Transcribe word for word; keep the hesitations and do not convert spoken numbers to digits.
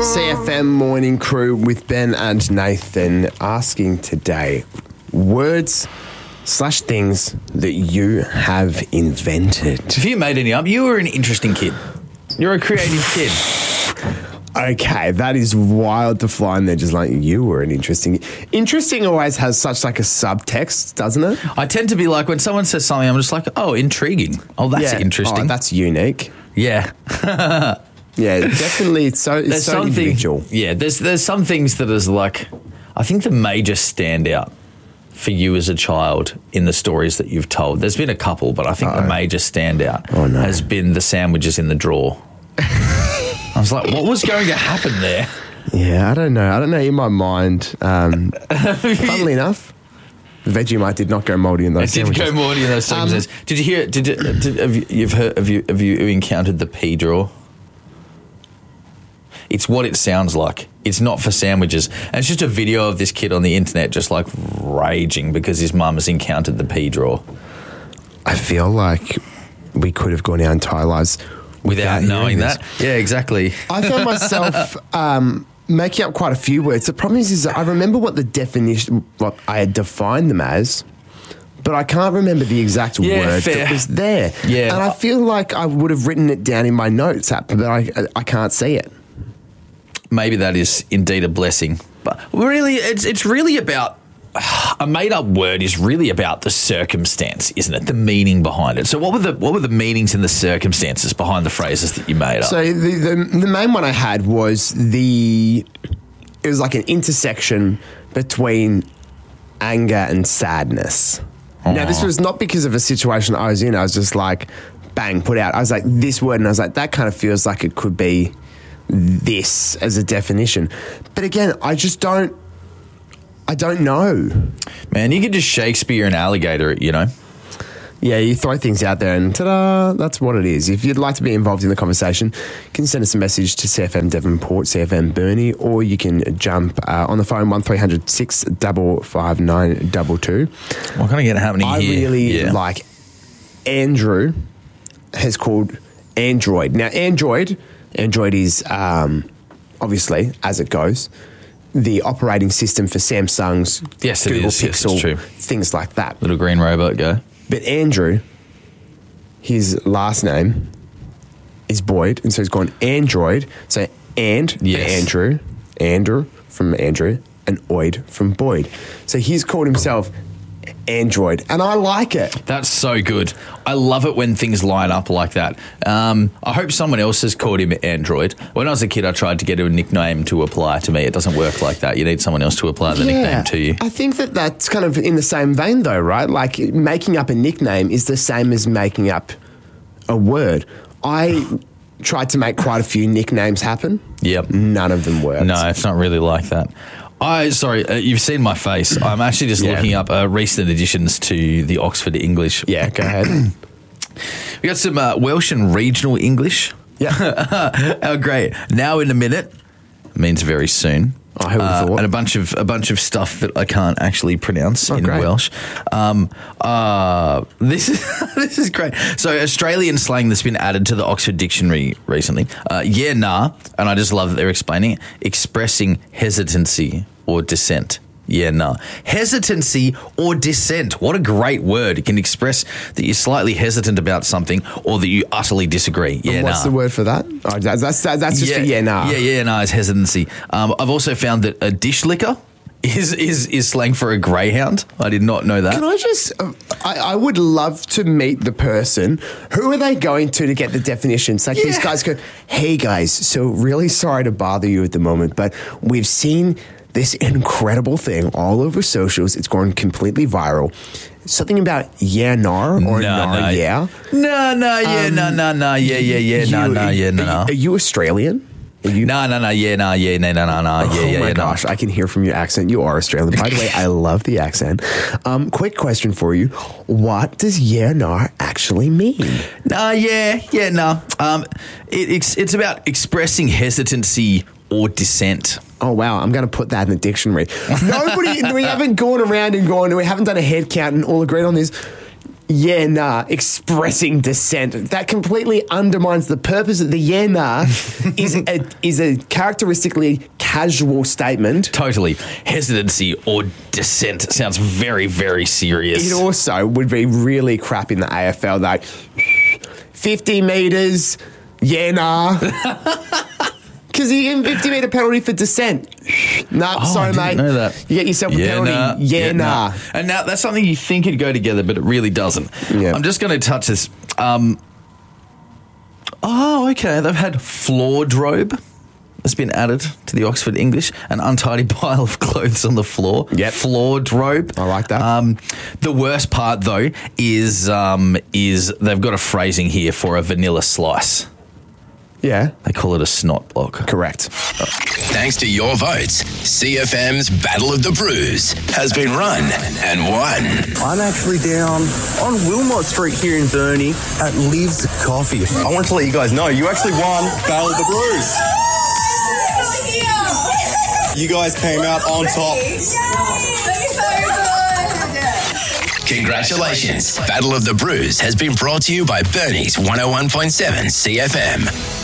C F M Morning Crew with Ben and Nathan asking today words slash things that you have invented. Have you made any up? You were an interesting kid. You're a creative kid. Okay, that is wild to fly in there just like you were an interesting... Interesting always has such like a subtext, doesn't it? I tend to be like, when someone says something, I'm just like, oh, intriguing. Oh, that's Yeah. interesting. Oh, that's unique. yeah. Yeah, definitely. It's so, it's There's so something, individual. yeah, there's there's some things that is like, I think the major standout for you as a child in the stories that you've told, there's been a couple, but I think Uh-oh. the major standout Oh, no. has been the sandwiches in the drawer. I was like, what was going to happen there? Yeah, I don't know. I don't know. In my mind, um, funnily enough, Vegemite did not go mouldy in those It did sandwiches. go more in those sandwiches. Um, did you hear? Did, you, did have you you've heard? Have you have you encountered the pea drawer? It's what it sounds like. It's not for sandwiches. And it's just a video of this kid on the internet just like raging because his mum has encountered the pea drawer. I feel like we could have gone our entire lives Without, without knowing hearing that. this. Yeah, exactly. I found myself um, making up quite a few words. The problem is, is that I remember what the definition, what I had defined them as, but I can't remember the exact Yeah, word fair. that was there. Yeah. And I feel like I would have written it down in my notes, but I, I can't see it. Maybe that is indeed a blessing. But really, it's it's really about... A made-up word is really about the circumstance, isn't it? The meaning behind it. So what were the what were the meanings and the circumstances behind the phrases that you made up? So the, the the main one I had was the it was like an intersection between anger and sadness. Oh. Now this was not because of a situation I was in. I was just like bang, put out. I was like this word, and I was like that kind of feels like it could be this as a definition. But again, I just don't. I don't know. Man, you could just Shakespeare an alligator, you know? Yeah, you throw things out there and ta-da, that's what it is. If you'd like to be involved in the conversation, you can send us a message to C F M Devonport, C F M Burnie, or you can jump uh, on the phone one three hundred six five five nine two two. What can I get happening I here? really Yeah. like Andrew has called Android. Now, Android, Android is um, obviously, as it goes, the operating system for Samsung's Yes, it Google is. Yes, Pixel, it's true. things like that. Little green robot go. But Andrew, his last name is Boyd, and so he's gone Android. So and Yes. for Andrew, Andrew from Andrew, and Oid from Boyd. So he's called himself Android, and I like it. That's so good. I love it when things line up like that. Um, I hope someone else has called him Android. When I was a kid, I tried to get a nickname to apply to me. It doesn't work like that. You need someone else to apply the nickname to you. I think that that's kind of in the same vein, though, right? Like making up a nickname is the same as making up a word. I tried to make quite a few nicknames happen. Yep. None of them worked. No, it's not really like that. I sorry, uh, you've seen my face. I'm actually just Yeah. looking up uh, recent additions to the Oxford English. Yeah, go ahead. We got some uh, Welsh and regional English. Yeah. Oh, great. Now in a minute means very soon. Oh, who would've Uh, thought? and a bunch of a bunch of stuff that I can't actually pronounce Oh, in great. Welsh. Um, uh, this is this is great. So Australian slang that's been added to the Oxford Dictionary recently. Uh, yeah, nah, and I just love that they're explaining it. Expressing hesitancy or dissent. Yeah, nah. Hesitancy or dissent. What a great word. It can express that you're slightly hesitant about something or that you utterly disagree. Yeah, And what's nah. the word for that? Oh, that's, that's, that's just for yeah, nah. Yeah, yeah, nah, it's hesitancy. Um, I've also found that a dish licker is, is, is slang for a greyhound. I did not know that. Can I just, uh, I, I would love to meet the person. Who are they going to to get the definitions? Like these Yeah. guys go, hey guys, so really sorry to bother you at the moment, but we've seen this incredible thing all over socials. It's gone completely viral. Something about yeah, nar or No, nar, no. yeah. No, no, yeah, Um, no, no, no, yeah, yeah, yeah, no, You- no, yeah, no, are, no. Are you Australian? Are you? No, no, no, yeah, no, yeah, no, no, no, no, yeah, oh yeah, my yeah, gosh, no. I can hear from your accent. You are Australian. By the way, I love the accent. Um, quick question for you. What does yeah, nah actually mean? No, yeah, yeah, no. Um, it, it's, it's about expressing hesitancy or dissent. Oh, wow. I'm going to put that in the dictionary. Nobody, we haven't gone around and gone, we haven't done a head count and all agreed on this. yeah, nah, expressing dissent. That completely undermines the purpose of the yeah, nah is a, is a characteristically casual statement. Totally. Hesitancy or dissent sounds very, very serious. It also would be really crap in the A F L, though. fifty metres, yeah, nah. Because you get a fifty metre penalty for dissent. Nah, Oh, sorry, I didn't mate. know that. You get yourself a penalty. nah. Yeah, nah. And now that's something you think would go together, but it really doesn't. Yeah. I'm just going to touch this. Um, oh, okay. They've had floordrobe. That's been added to the Oxford English. An untidy pile of clothes on the floor. Yep. Floordrobe. I like that. Um, the worst part, though, is um, is they've got a phrasing here for a vanilla slice. Yeah, They call it a snot block. correct. Thanks to your votes, C F M's Battle of the Brews has been run and won. I'm actually down on Wilmot Street here in Burnie at Liv's Coffee. I want to let you guys know you actually won Battle of the Brews. You guys came out on top. Congratulations. Battle of the Brews has been brought to you by Bernie's one oh one point seven C F M.